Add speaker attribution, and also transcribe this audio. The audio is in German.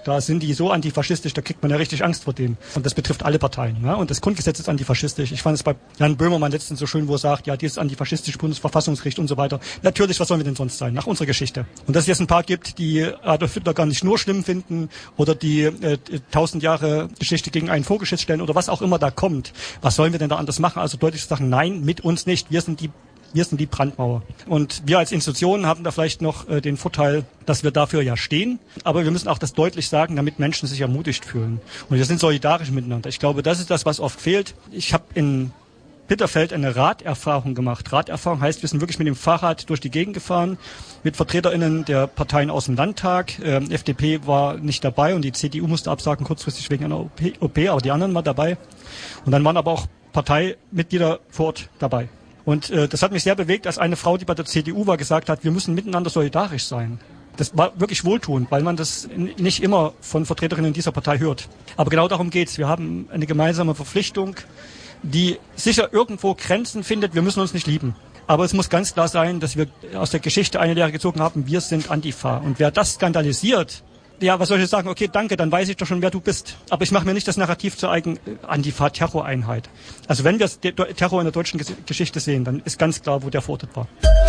Speaker 1: Da sind die so antifaschistisch, da kriegt man ja richtig Angst vor denen. Und das betrifft alle Parteien. Ja? Und das Grundgesetz ist antifaschistisch. Ich fand es bei Jan Böhmermann letztens so schön, wo er sagt, ja, dieses antifaschistische Bundesverfassungsgericht und so weiter. Natürlich, was sollen wir denn sonst sein, nach unserer Geschichte? Und dass es jetzt ein paar gibt, die Adolf Hitler gar nicht nur schlimm finden oder die 1000 Jahre Geschichte gegen einen Vogelschiss stellen oder was auch immer da kommt. Was sollen wir denn da anders machen? Also deutlich zu sagen, nein, mit uns nicht. Wir sind die Brandmauer. Und wir als Institutionen haben da vielleicht noch den Vorteil, dass wir dafür ja stehen. Aber wir müssen auch das deutlich sagen, damit Menschen sich ermutigt fühlen. Und wir sind solidarisch miteinander. Ich glaube, das ist das, was oft fehlt. Ich habe in Bitterfeld eine Raderfahrung gemacht. Raderfahrung heißt, wir sind wirklich mit dem Fahrrad durch die Gegend gefahren, mit VertreterInnen der Parteien aus dem Landtag. FDP war nicht dabei und die CDU musste absagen, kurzfristig wegen einer OP, aber die anderen waren dabei. Und dann waren aber auch Parteimitglieder vor Ort dabei. Und das hat mich sehr bewegt, als eine Frau, die bei der CDU war, gesagt hat, wir müssen miteinander solidarisch sein. Das war wirklich wohltuend, weil man das nicht immer von Vertreterinnen dieser Partei hört. Aber genau darum geht's. Wir haben eine gemeinsame Verpflichtung, die sicher irgendwo Grenzen findet. Wir müssen uns nicht lieben. Aber es muss ganz klar sein, dass wir aus der Geschichte eine Lehre gezogen haben, wir sind Antifa. Und wer das skandalisiert, ja, was soll ich sagen? Okay, danke, dann weiß ich doch schon, wer du bist. Aber ich mache mir nicht das Narrativ zur eigenen Antifa-Terroreinheit. Also wenn wir Terror in der deutschen Geschichte sehen, dann ist ganz klar, wo der verortet war.